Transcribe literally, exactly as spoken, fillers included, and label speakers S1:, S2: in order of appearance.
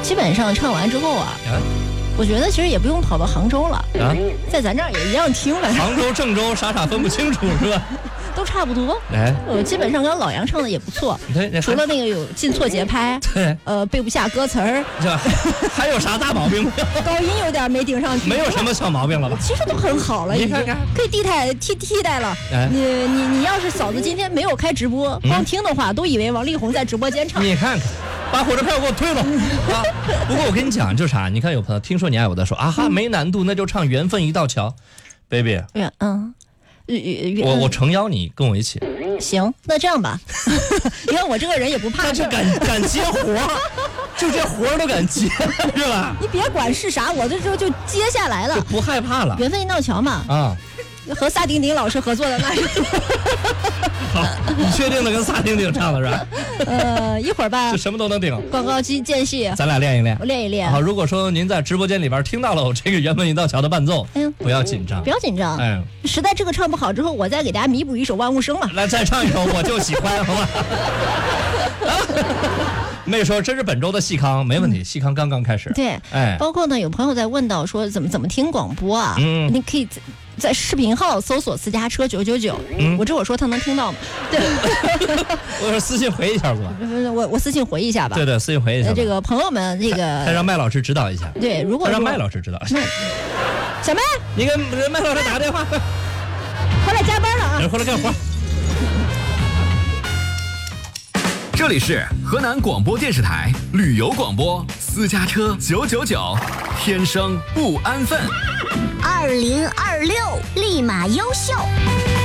S1: 基本上唱完之后啊，啊我觉得其实也不用跑到杭州了啊，在咱这儿也一样听了。
S2: 杭州、郑州傻傻分不清楚是吧？
S1: 都差不多。哎，呃，基本上跟老杨唱的也不错。对，除了那个有进错节拍，对，呃，背不下歌词儿，
S2: 还有啥大毛病？
S1: 高音有点没顶上去。
S2: 没有什么小毛病了吧？
S1: 其实都很好了，
S2: 你看看，
S1: 可以替代替替代了。哎、你你你要是嫂子今天没有开直播，光听的话，都以为王力宏在直播间唱。
S2: 你看看。把火车票给我退了啊！不过我跟你讲，就是啥，你看有朋友听说你爱我的说啊哈没难度，那就唱缘分一道桥 ，baby。
S1: 嗯，
S2: 我我诚邀你跟我一起。
S1: 行，那这样吧，你看我这个人也不怕，
S2: 就敢敢接活，就这活都敢接，是吧？
S1: 你别管是啥，我这时候就接下来了，
S2: 就不害怕了。
S1: 缘分一道桥嘛，啊。和萨顶顶老师合作的那一个。
S2: 好，你确定的跟萨顶顶唱的是吧？
S1: 呃，一会儿吧。
S2: 就什么都能顶。
S1: 广告机间隙，
S2: 咱俩练一练。
S1: 我练一练。
S2: 好，如果说您在直播间里边听到了我这个缘分一道桥的伴奏，哎，不要紧张，
S1: 不要紧张。哎，实在这个唱不好之后，我再给大家弥补一首万物生嘛。
S2: 来，再唱一首我就喜欢，好吧？没说，这是本周的细康，没问题。细康刚刚开始。
S1: 对，哎，包括呢，有朋友在问到说怎么怎么听广播啊？嗯，你可以在视频号搜索私家车九九九，我这我说他能听到吗？对，
S2: 我说私信回一下吧。
S1: 我我私信回一下吧。
S2: 对对，私信回一下。
S1: 这个朋友们，这个
S2: 他让麦老师指导一下。
S1: 对，如果
S2: 让麦老师指导。
S1: 小麦，
S2: 你跟麦老师打个电话，
S1: 回来加班了啊！
S2: 回来干活。
S3: 这里是河南广播电视台旅游广播私家车九九九，天生不安分。
S4: 二零二六立马优秀。